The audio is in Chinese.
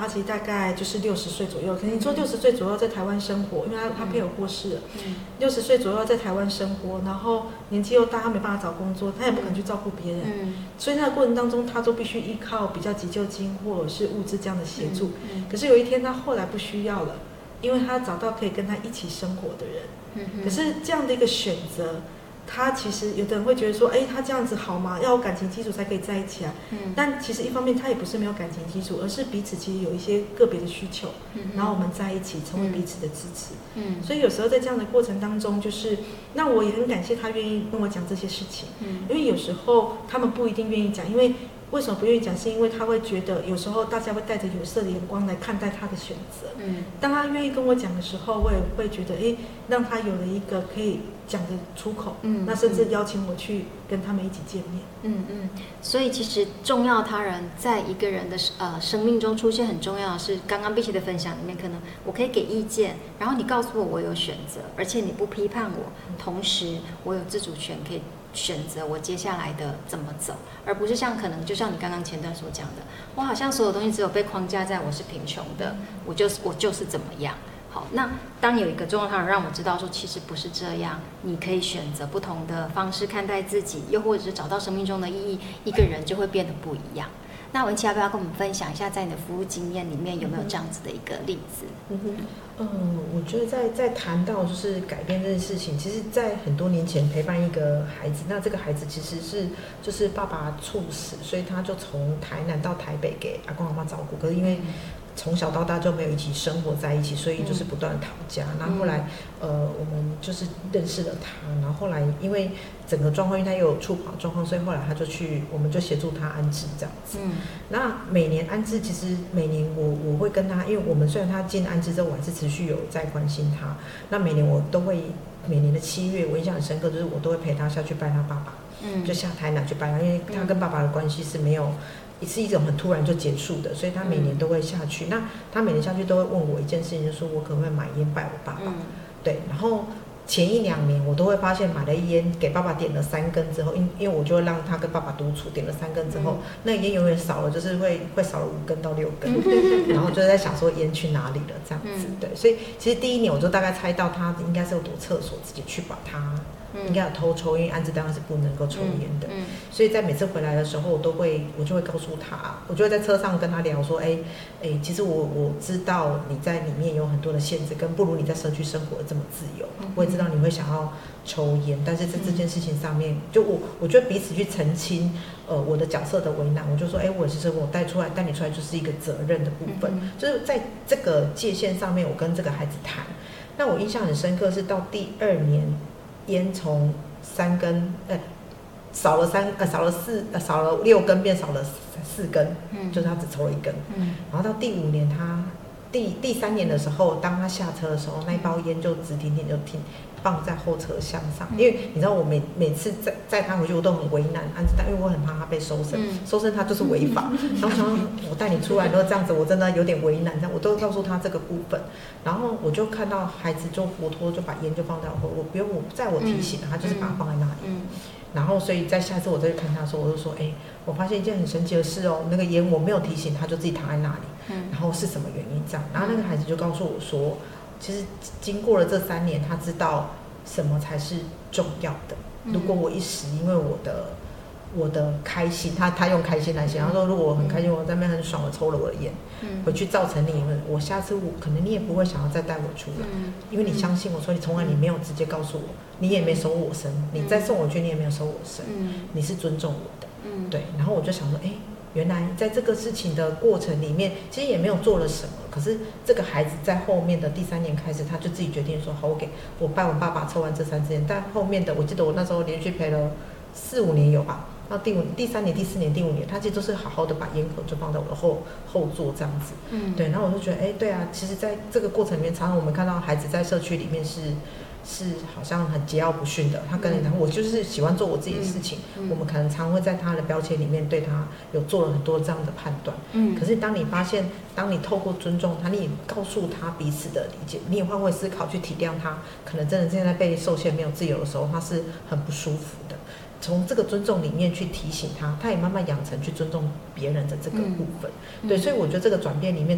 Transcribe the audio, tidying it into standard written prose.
其实大概就是60岁左右，可能你说60岁左右在台湾生活，因为他配偶过世了，60岁左右在台湾生活，然后年纪又大，他没办法找工作，他也不可能去照顾别人，所以那个过程当中，他都必须依靠比较急救金或者是物资这样的协助。可是有一天他后来不需要了，因为他找到可以跟他一起生活的人。可是这样的一个选择，他其实有的人会觉得说，他这样子好吗？要有感情基础才可以在一起啊。但其实一方面他也不是没有感情基础，而是彼此其实有一些个别的需求，然后我们在一起成为彼此的支持。所以有时候在这样的过程当中，就是那我也很感谢他愿意跟我讲这些事情。因为有时候他们不一定愿意讲，因为为什么不愿意讲？是因为他会觉得有时候大家会带着有色的眼光来看待他的选择。当他愿意跟我讲的时候，我也会觉得，让他有了一个可以讲的出口。那甚至邀请我去跟他们一起见面。 所以其实重要他人在一个人的生命中出现很重要的是，刚刚碧琪的分享里面，可能我可以给意见，然后你告诉我我有选择，而且你不批判我，同时我有自主权可以选择我接下来的怎么走，而不是像可能就像你刚刚前段所讲的，我好像所有东西只有被框架在我是贫穷的，我就是怎么样。好，那当有一个重要他人让我知道说其实不是这样，你可以选择不同的方式看待自己，又或者是找到生命中的意义，一个人就会变得不一样。那文琪要不要跟我们分享一下，在你的服务经验里面有没有这样子的一个例子？ 我觉得在谈到就是改变这件事情，其实在很多年前陪伴一个孩子，那这个孩子其实是就是爸爸猝死，所以他就从台南到台北给阿公阿嬷照顾，可是因为从小到大就没有一起生活在一起，所以就是不断的吵架。然后后来我们就是认识了他，然后后来因为整个状况，因为他有触跑状况，所以后来他就去，我们就协助他安置这样子。那每年安置，其实每年我会跟他，因为我们虽然他进安置之后，我还是持续有在关心他。那每年我都会，每年的7月，我印象很深刻，就是我都会陪他下去拜他爸爸，就下台南去拜他，因为他跟爸爸的关系是没有。是一种很突然就结束的，所以他每年都会下去。那他每年下去都会问我一件事情，就是说我可不可以买烟拜我爸爸？对，然后前1、2年我都会发现买了烟给爸爸点了3根之后，因为我就会让他跟爸爸独处，点了3根之后，那烟永远少了，就是会少了5根到6根，然后就在想说烟去哪里了这样子。对，所以其实第1年我就大概猜到他应该是有躲厕所，自己去把他。应该有偷抽，因为安置当然是不能够抽烟的，所以在每次回来的时候，我就会告诉他，我就会在车上跟他聊说，其实我知道你在里面有很多的限制，跟不如你在社区生活这么自由，我也知道你会想要抽烟，但是在这件事情上面，就我觉得彼此去澄清，我的角色的为难，我就说，我其实我带你出来就是一个责任的部分，就是在这个界限上面，我跟这个孩子谈。那我印象很深刻是到第2年。烟从3根，少了6根，变少了4根，就是他只抽了1根。然后到第5年，他第3年的时候，当他下车的时候，那一包烟就直挺挺就放在后车厢上，因为你知道我每次载他回去，我都很为难安置他，因为我很怕他被搜身，搜身他就是违法。然后想我带你出来，然后这样子，我真的有点为难，这样我都告诉他这个部分。然后我就看到孩子就活脱就把烟就放在我不用我提醒他就是把它放在那里。然后所以在下次我再去看他的时候，我就说，我发现一件很神奇的事哦，那个烟我没有提醒他，就自己躺在那里。然后是什么原因这样？然后那个孩子就告诉我说。其实经过了这3年，他知道什么才是重要的。如果我一时因为我的开心，他用开心来形容，他说如果我很开心，我在那边很爽，我抽了我的烟，回去造成你，我下次可能你也不会想要再带我出来，因为你相信我说你从来你没有直接告诉我，你也没收我身，你再送我去你也没有收我身，你是尊重我的，对。然后我就想说，原来在这个事情的过程里面，其实也没有做了什么。可是这个孩子在后面的第3年开始，他就自己决定说：“好，我拜完爸爸抽完这3支烟。”但后面的，我记得我那时候连续陪了4、5年有吧。到第3年、第4年、第5年，他其实都是好好的把烟盒就放在我的后座这样子。对。然后我就觉得，对啊，其实在这个过程里面，常常我们看到孩子在社区里面是好像很桀骜不驯的，他跟你讲，我就是喜欢做我自己的事情。我们可能常会在他的标签里面对他有做了很多这样的判断。可是当你发现，当你透过尊重他，你也告诉他彼此的理解，你也换位思考去体谅他，可能真的现在被受限没有自由的时候，他是很不舒服的。从这个尊重里面去提醒他，他也慢慢养成去尊重别人的这个部分。对，所以我觉得这个转变里面。